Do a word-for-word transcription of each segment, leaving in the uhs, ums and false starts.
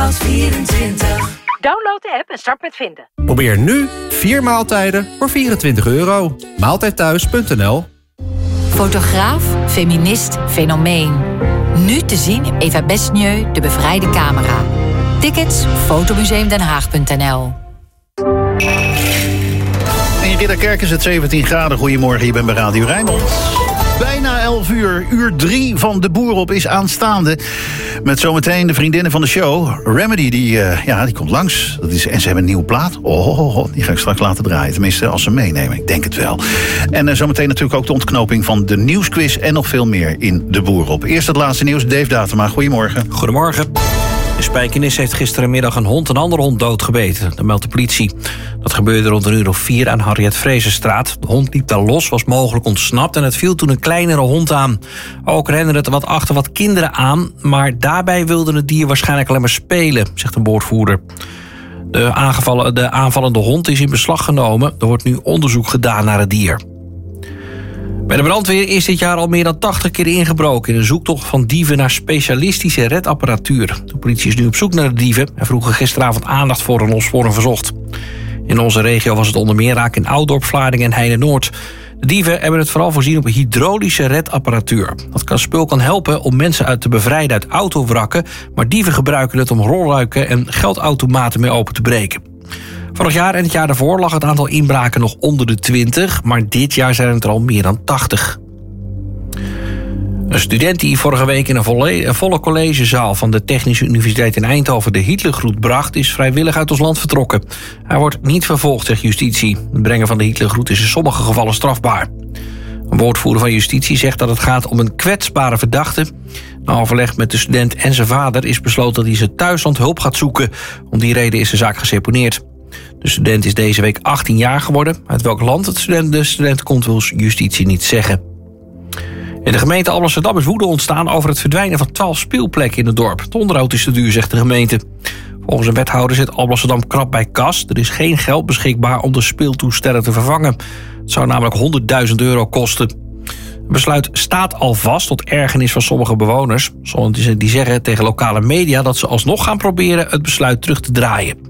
als vierentwintig. Download de app en start met vinden. Probeer nu vier maaltijden voor vierentwintig euro. Maaltijdthuis punt n l. Fotograaf, feminist, fenomeen. Nu te zien in Eva Besnieu, De Bevrijde Camera. Tickets fotomuseum den haag punt n l. In Ridderkerk is het zeventien graden. Goedemorgen, je bent bij Radio Rijnmond. Bijna elf uur. Uur drie van De Boer op is aanstaande. Met zometeen de vriendinnen van de show. Remedy, die, uh, ja, die komt langs. Dat is, en ze hebben een nieuwe plaat. Oh, oh, oh, die ga ik straks laten draaien. Tenminste, als ze meenemen. Ik denk het wel. En uh, zometeen natuurlijk ook de ontknoping van de nieuwsquiz. En nog veel meer in De Boer op. Eerst het laatste nieuws. Dave Datema, goedemorgen. Goedemorgen. De Spijkenis heeft gisterenmiddag een hond een andere hond doodgebeten. Dat meldt de politie. Dat gebeurde rond een uur of vier aan Harriet Vrezenstraat. De hond liep daar los, was mogelijk ontsnapt en het viel toen een kleinere hond aan. Ook rende het wat achter wat kinderen aan, maar daarbij wilde het dier waarschijnlijk alleen maar spelen, zegt een woordvoerder. De, aangevallen, de aanvallende hond is in beslag genomen. Er wordt nu onderzoek gedaan naar het dier. Bij de brandweer is dit jaar al meer dan tachtig keer ingebroken in een zoektocht van dieven naar specialistische redapparatuur. De politie is nu op zoek naar de dieven en vroeg gisteravond aandacht voor een opsporing verzocht. In onze regio was het onder meer raak in Oudorp, Vlaardingen en Heide-Noord. De dieven hebben het vooral voorzien op hydraulische redapparatuur. Dat kan spul kan helpen om mensen uit te bevrijden uit autowrakken, maar dieven gebruiken het om rolluiken en geldautomaten mee open te breken. Vorig jaar en het jaar daarvoor lag het aantal inbraken nog onder de twintig... maar dit jaar zijn het er al meer dan tachtig. Een student die vorige week in een volle, een volle collegezaal van de Technische Universiteit in Eindhoven de Hitlergroet bracht, is vrijwillig uit ons land vertrokken. Hij wordt niet vervolgd, zegt justitie. Het brengen van de Hitlergroet is in sommige gevallen strafbaar. Een woordvoerder van justitie zegt dat het gaat om een kwetsbare verdachte. Na overleg met de student en zijn vader is besloten dat hij zijn thuisland hulp gaat zoeken. Om die reden is de zaak geseponeerd. De student is deze week achttien jaar geworden. Uit welk land het student, de student komt wil justitie niet zeggen. In de gemeente Alblasserdam is woede ontstaan over het verdwijnen van twaalf speelplekken in het dorp. Het onderhoud is te duur, zegt de gemeente. Volgens een wethouder zit Alblasserdam krap bij kas. Er is geen geld beschikbaar om de speeltoestellen te vervangen. Het zou namelijk honderdduizend euro kosten. Het besluit staat al vast tot ergernis van sommige bewoners. Sommigen die zeggen tegen lokale media dat ze alsnog gaan proberen het besluit terug te draaien.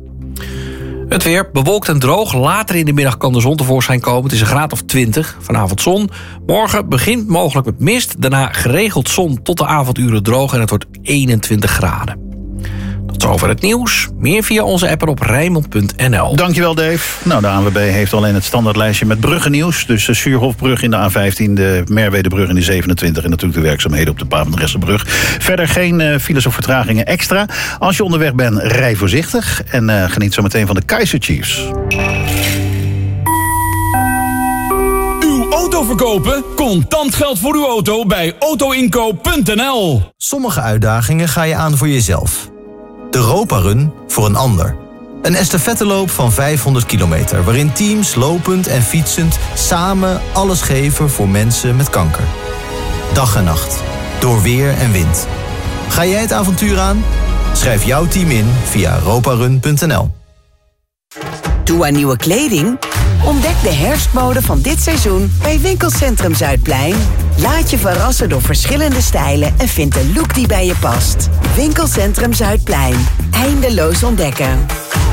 Het weer bewolkt en droog. Later in de middag kan de zon tevoorschijn komen. Het is een graad of twintig. Vanavond zon. Morgen begint mogelijk met mist. Daarna geregeld zon tot de avonduren droog. En het wordt eenentwintig graden. Tot zover het nieuws. Meer via onze app op Rijnmond punt n l. Dankjewel, Dave. Nou, de A N W B heeft alleen het standaardlijstje met bruggennieuws. Dus de Suurhofbrug in de A vijftien, de Merwedebrug in de zevenentwintig... en natuurlijk de werkzaamheden op de Papendressenbrug. Verder geen uh, files of vertragingen extra. Als je onderweg bent, rij voorzichtig. En uh, geniet zo meteen van de Kaiser Chiefs. Uw auto verkopen? Contant geld voor uw auto bij autoinkoop punt n l. Sommige uitdagingen ga je aan voor jezelf. De Europa-run voor een ander. Een estafetteloop van vijfhonderd kilometer... waarin teams lopend en fietsend samen alles geven voor mensen met kanker. Dag en nacht. Door weer en wind. Ga jij het avontuur aan? Schrijf jouw team in via europarun punt n l. Toe aan nieuwe kleding? Ontdek de herfstmode van dit seizoen bij Winkelcentrum Zuidplein. Laat je verrassen door verschillende stijlen en vind de look die bij je past. Winkelcentrum Zuidplein. Eindeloos ontdekken.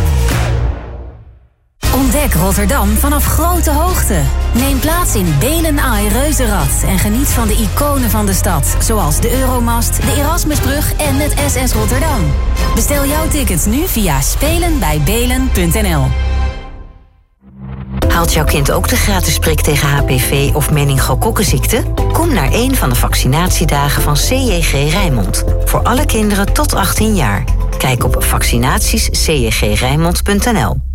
Ontdek Rotterdam vanaf grote hoogte. Neem plaats in Belen Eye Reuzenrad en geniet van de iconen van de stad. Zoals de Euromast, de Erasmusbrug en het S S Rotterdam. Bestel jouw tickets nu via spelen bij belen punt n l. Haalt jouw kind ook de gratis prik tegen H P V of meningokokkenziekte? Kom naar een van de vaccinatiedagen van C J G Rijnmond. Voor alle kinderen tot achttien jaar. Kijk op vaccinaties c j g rijnmond punt n l.